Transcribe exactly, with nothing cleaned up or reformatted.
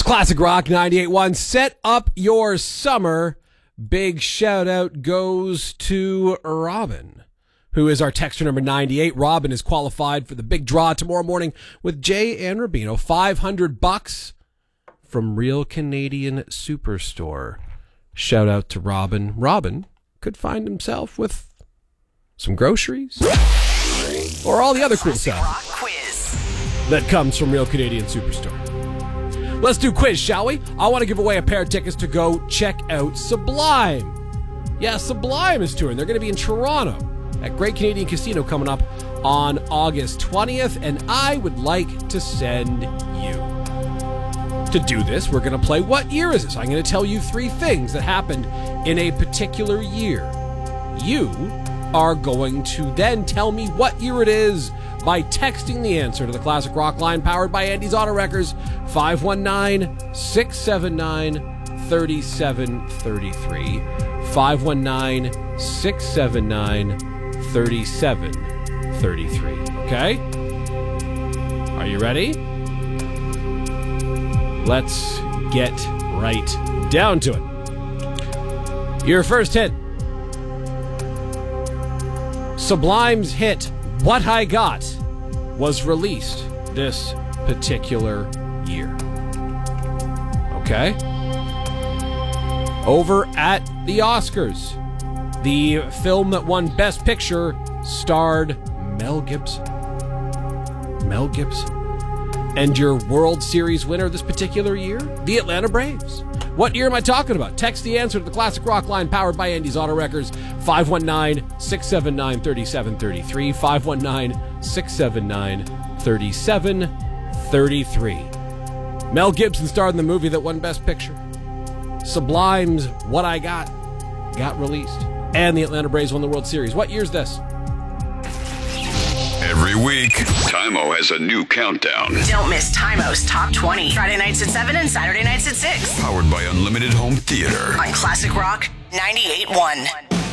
Classic Rock ninety-eight point one. Set up your summer. Big shout out goes to Robin, who is our texter number ninety-eight. Robin is qualified for the big draw tomorrow morning with Jay and Rubino. five hundred bucks from Real Canadian Superstore. Shout out to Robin. Robin could find himself with some groceries or all the other cool stuff that comes from Real Canadian Superstore. Let's do quiz, shall we? I want to give away a pair of tickets to go check out Sublime. Yeah, Sublime is touring. They're going to be in Toronto at Great Canadian Casino coming up on August twentieth, and I would like to send you. To do this, we're going to play What Year Is This? I'm going to tell you three things that happened in a particular year. You are going to then tell me what year it is by texting the answer to the Classic Rock line powered by Andy's Auto Wreckers, five one nine, six seven nine, three seven three three, five one nine, six seven nine, three seven three three. Okay? Are you ready? Let's get right down to it. Your first hit. Sublime's hit, What I Got, was released this particular year. Okay? Over at the Oscars, the film that won Best Picture starred Mel Gibson. Mel Gibson. And your World Series winner this particular year? The Atlanta Braves. What year am I talking about? Text the answer to the Classic Rock line powered by Andy's Auto Wreckers, five one nine, six seven nine, three seven three three, five one nine, six seven nine, three seven three three. Mel Gibson starred in the movie that won Best Picture. Sublime's What I Got got released. And the Atlanta Braves won the World Series. What year's this? Every week, Tymo has a new countdown. Don't miss Tymo's Top twenty. Friday nights at seven and Saturday nights at six. Powered by Unlimited Home Theater. On Classic Rock ninety-eight point one.